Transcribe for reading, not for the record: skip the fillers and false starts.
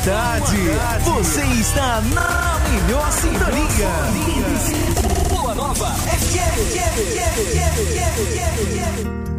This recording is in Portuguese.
tarde. Você está na melhor sintonia. Boa Nova FM.